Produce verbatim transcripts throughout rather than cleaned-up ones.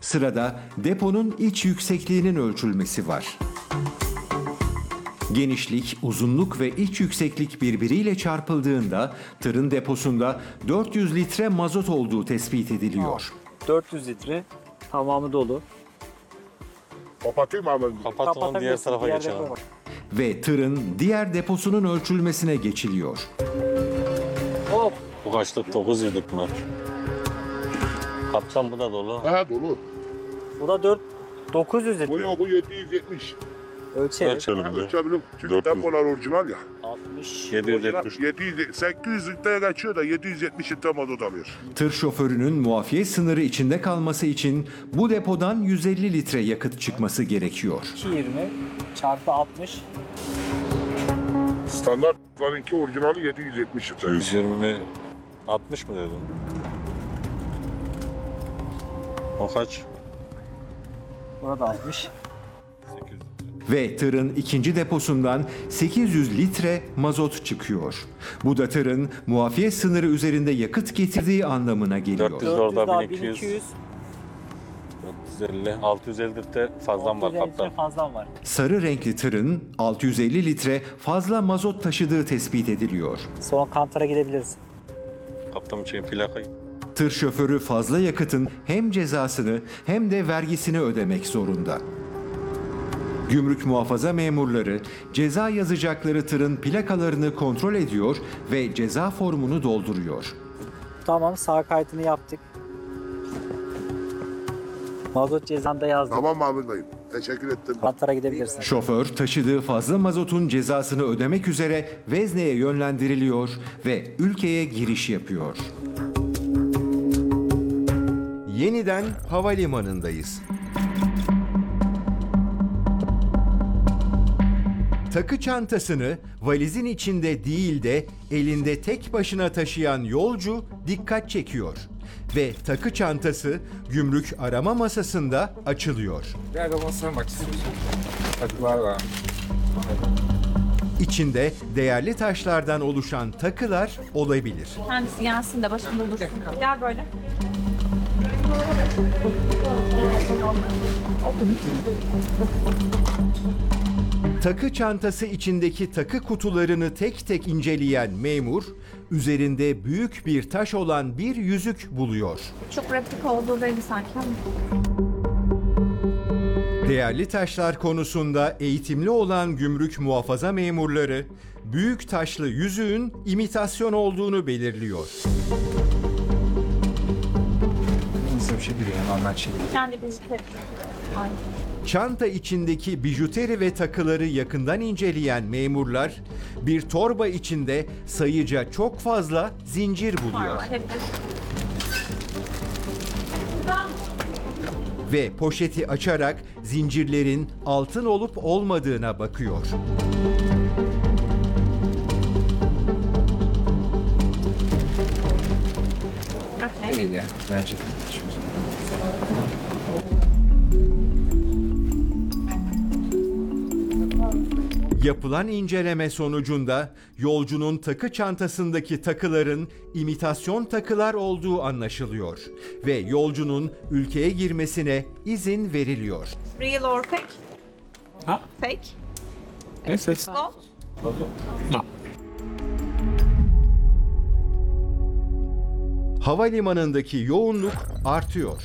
Sırada deponun iç yüksekliğinin ölçülmesi var. Genişlik, uzunluk ve iç yükseklik birbiriyle çarpıldığında tırın deposunda dört yüz litre mazot olduğu tespit ediliyor. dört yüz litre tamamı dolu. Kapatayım mı abi? Kapatalım, diğer tarafa Diğer geçelim. depoya bak. Ve tırın diğer deposunun ölçülmesine geçiliyor. Hop. Bu kaçlık? dokuz yüzlük mü? Kaptan bu da dolu. Ha dolu. Bu da dört dokuz yüz Bu litre. ya bu yedi yüz yetmiş. Ölçelim. Ölçelim de. Ölçebilirim. Çünkü dört yüz. depolar orijinal ya. altmış. yedi yüz yetmiş. yedi yüz, sekiz yüz litreye geçiyor da yedi yüz yetmiş litre mazot alıyor. Tır şoförünün muafiyet sınırı içinde kalması için bu depodan yüz elli litre yakıt çıkması gerekiyor. iki yüz yirmi çarpı altmış. Standartlarınki orijinali yedi yüz yetmiş litre. yüz yirmi altmış mı dedim? O kaç? Burada altmış. sekiz yüz. Ve tırın ikinci deposundan sekiz yüz litre mazot çıkıyor. Bu da tırın muafiyet sınırı üzerinde yakıt getirdiği anlamına geliyor. dört yüz orada daha bin iki yüz. bin iki yüz. dört yüz elli. altı yüz elli litre fazlam var altı yüz elli litre kaptan. fazlam var. Sarı renkli tırın altı yüz elli litre fazla mazot taşıdığı tespit ediliyor. Son kantara gidebiliriz. Kaptan için plakayı. Tır şoförü fazla yakıtın hem cezasını hem de vergisini ödemek zorunda. Gümrük muhafaza memurları ceza yazacakları tırın plakalarını kontrol ediyor ve ceza formunu dolduruyor. Tamam, sağ kaydını yaptık. Mazot cezanda yazdık. Tamam abi dayım. Teşekkür ettim. Kantara gidebilirsin. Şoför taşıdığı fazla mazotun cezasını ödemek üzere vezneye yönlendiriliyor ve ülkeye giriş yapıyor. Yeniden havalimanındayız. Takı çantasını valizin içinde değil de elinde tek başına taşıyan yolcu dikkat çekiyor. Ve takı çantası gümrük arama masasında açılıyor. Gel masaya bak istiyorsan. Takılar var. İçinde değerli taşlardan oluşan takılar olabilir. Kendisi gelsin de başında dursun. Gel böyle. Takı çantası içindeki takı kutularını tek tek inceleyen memur, üzerinde büyük bir taş olan bir yüzük buluyor. Çok replika olduğu belli sanki ama. Değerli taşlar konusunda eğitimli olan gümrük muhafaza memurları, büyük taşlı yüzüğün imitasyon olduğunu belirliyor. Nasıl bir şey değil yani normal şey değil. Kendi bizi tepki. Aynen. Çanta içindeki bijuteri ve takıları yakından inceleyen memurlar, bir torba içinde sayıca çok fazla zincir buluyor. Var hep. Ve poşeti açarak zincirlerin altın olup olmadığına bakıyor. Okay. Değil yani bence. Yapılan inceleme sonucunda yolcunun takı çantasındaki takıların imitasyon takılar olduğu anlaşılıyor ve yolcunun ülkeye girmesine izin veriliyor. Real or fake? Ha? Fake. Neyse. Gold. No. Havalimanındaki yoğunluk artıyor.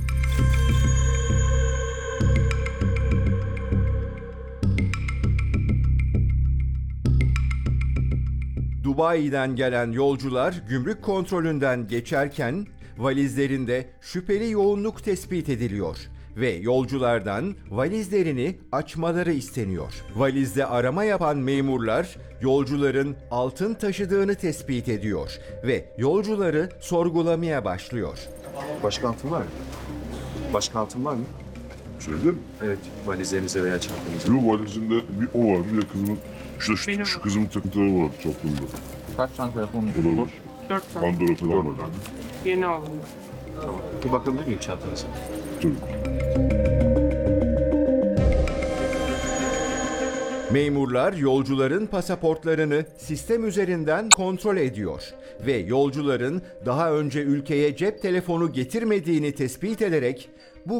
Dubai'den gelen yolcular gümrük kontrolünden geçerken valizlerinde şüpheli yoğunluk tespit ediliyor ve yolculardan valizlerini açmaları isteniyor. Valizde arama yapan memurlar yolcuların altın taşıdığını tespit ediyor ve yolcuları sorgulamaya başlıyor. Başka altın var mı? Başka altın var mı? Söyledin mi? Evet. Valizlerinize veya çantanıza. Yok valizimde bir o var. Bir de kızımın şu, şu, şu kızımın takıntıları var çapında. Kaç tane telefon O da var. Dört tane. Pandora falan var. Yeni aldım. Bir bakabilir miyim çantanıza? Tabii. Memurlar yolcuların pasaportlarını sistem üzerinden kontrol ediyor ve yolcuların daha önce ülkeye cep telefonu getirmediğini tespit ederek